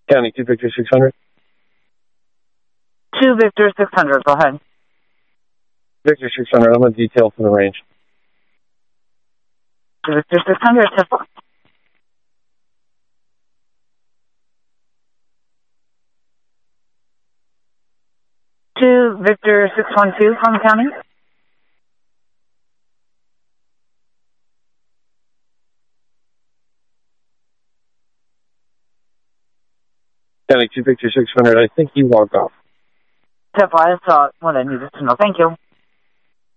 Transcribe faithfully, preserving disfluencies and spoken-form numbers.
County two Victor six hundred. two Victor six hundred, go ahead. Victor six hundred, I'm on detail for the range. two Victor six hundred, step one. two Victor six one two from the county. County two Victor six hundred, I think you walked off. Step five, that's uh, what I needed to know. Thank you.